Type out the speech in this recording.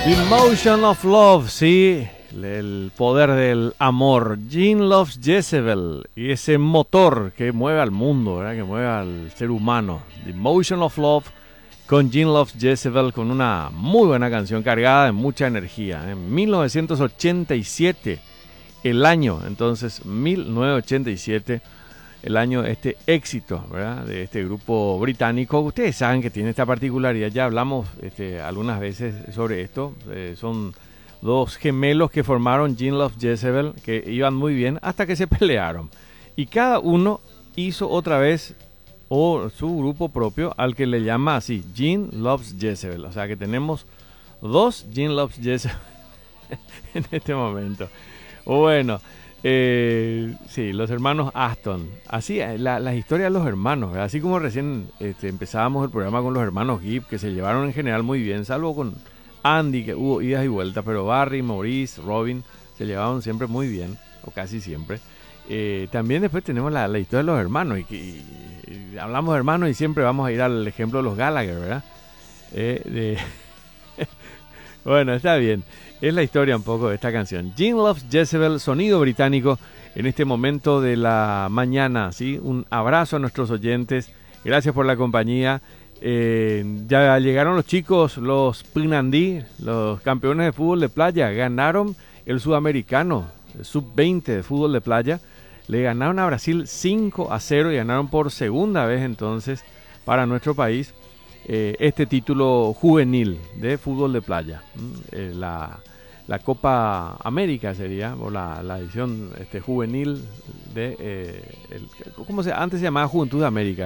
The Motion of Love, sí, el poder del amor. Jean Loves Jezebel y ese motor que mueve al mundo, ¿verdad? Que mueve al ser humano. The Motion of Love con Jean Loves Jezebel, con una muy buena canción cargada de mucha energía. En 1987, el año, entonces 1987, el año de este éxito, ¿verdad? De este grupo británico. Ustedes saben que tiene esta particularidad, ya hablamos algunas veces sobre esto. Son dos gemelos que formaron Jean Loves Jezebel, que iban muy bien hasta que se pelearon. Y cada uno hizo otra vez su grupo propio, al que le llama así, Jean Loves Jezebel. O sea que tenemos dos Jean Loves Jezebel en este momento. Bueno, sí, los hermanos Aston. Así, las historias de los hermanos, ¿verdad? Así como recién empezábamos el programa con los hermanos Gibb, que se llevaron en general muy bien, salvo con Andy, que hubo idas y vueltas, pero Barry, Maurice, Robin se llevaban siempre muy bien, o casi siempre. También después tenemos la historia de los hermanos, y hablamos de hermanos y siempre vamos a ir al ejemplo de los Gallagher, ¿verdad? Bueno, está bien. Es la historia un poco de esta canción. Jean Loves Jezebel, sonido británico en este momento de la mañana, ¿sí? Un abrazo a nuestros oyentes. Gracias por la compañía. Ya llegaron los chicos, los Pinandí, los campeones de fútbol de playa. Ganaron el sudamericano, el sub-20 de fútbol de playa. Le ganaron a Brasil 5-0 y ganaron por segunda vez entonces para nuestro país este título juvenil de fútbol de playa. La Copa América sería, o la edición juvenil de, ¿cómo antes se llamaba Juventud de América?